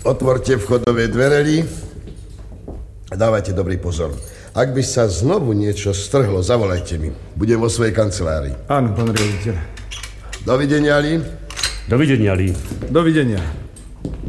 Otvorte vchodové dvere, Li. A dávajte dobrý pozor. Ak by sa znovu niečo strhlo, zavolajte mi. Budem vo svojej kancelárii. Áno, pán riaditeľ. Dovidenia, Li. Dovidenia, Li. Dovidenia.